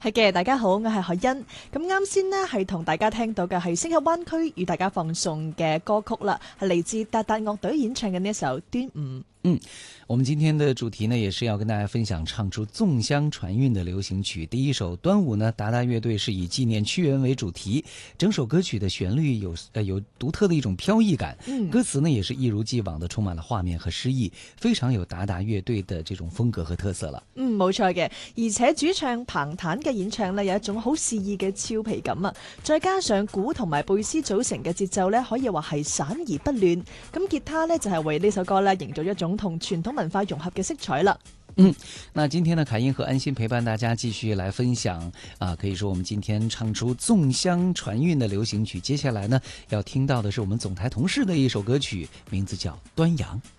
係嘅，大家好，我係海欣。咁啱先呢，係同大家聽到嘅係星級灣區與大家放送嘅歌曲啦，係嚟自達達樂隊演唱嘅呢一首《端午》。 我们今天的主题呢，也是要跟大家分享唱出粽香传韵的流行曲。第一首《端午》呢，达达乐队是以纪念屈原为主题，整首歌曲的旋律有独特的一种飘逸感，歌词呢也是一如既往的充满了画面和詩意，非常有達達樂隊的這種風格和特色啦。 冇錯嘅，而且主唱彭坦嘅演唱呢，有一種好肆意嘅俏皮感啊，再加上鼓同埋貝斯組成嘅節奏呢，可以話係散而不亂。咁吉他呢，就係為呢首歌呢營造一種同傳統文化融合嘅色彩啦。 那今天呢，凱英和安心陪伴大家繼續來分享可以說我們今天唱出粽香傳韻的流行曲。接下來呢，要聽到的是我們總台同事的一首歌曲，名字叫《端陽》。